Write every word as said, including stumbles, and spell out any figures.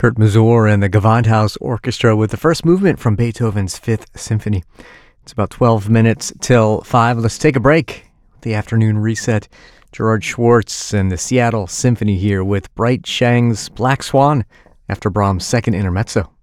Kurt Masur and the Gewandhaus Orchestra with the first movement from Beethoven's Fifth Symphony. It's about twelve minutes till five. Let's take a break. The afternoon reset. Gerard Schwartz and the Seattle Symphony here with Bright Chang's Black Swan after Brahms' second intermezzo.